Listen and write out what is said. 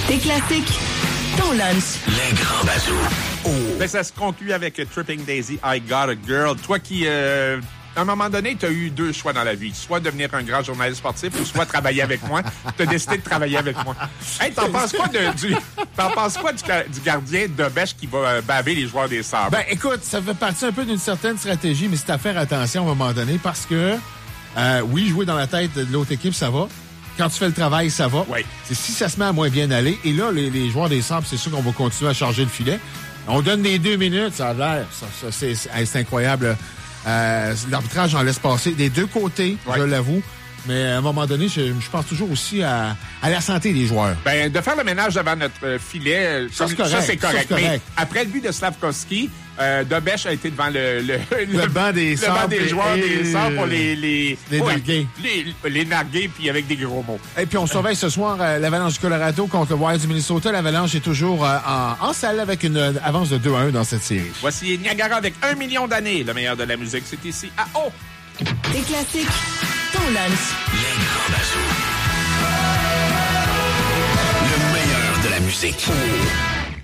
Tes classiques, ton lunch. Les grands bazous. Oh. Ben, ça se conclut avec Tripping Daisy, I Got a Girl. Toi qui, à un moment donné, tu as eu deux choix dans la vie. Soit devenir un grand journaliste sportif ou soit travailler avec moi. Tu as décidé de travailler avec moi. Hey, t'en penses quoi du gardien de Bêche qui va baver les joueurs des Sabres? Ben, écoute, ça fait partie un peu d'une certaine stratégie, mais c'est à faire attention à un moment donné parce que, oui, jouer dans la tête de l'autre équipe, ça va. Quand tu fais le travail, ça va. Oui. C'est si ça se met à moins bien aller. Et là, les joueurs des Sabres, c'est sûr qu'on va continuer à charger le filet. On donne les 2 minutes, ça a l'air. C'est incroyable. L'arbitrage en laisse passer des deux côtés, je l'avoue. Mais à un moment donné, je pense toujours aussi à la santé des joueurs. Ben, de faire le ménage devant notre filet, ça c'est correct. Mais après le but de Slavkovski, Dobèche a été devant le banc des joueurs des Sabres pour les narguer. Les narguer, puis avec des gros mots. Et puis on surveille ce soir l'Avalanche du Colorado contre le Wild du Minnesota. L'Avalanche est toujours en salle avec une avance de 2-1 dans cette série. Voici Niagara avec 1 million d'années. Le meilleur de la musique, c'est ici à O. Tes classiques, ton lunch. Les grands bazous. Le meilleur de la musique.